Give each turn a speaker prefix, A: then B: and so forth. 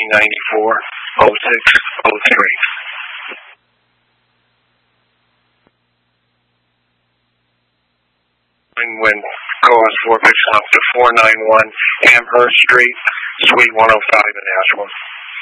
A: 394-0603. When cause for picks up to 491 Amherst Street, Suite 105 in Ashland.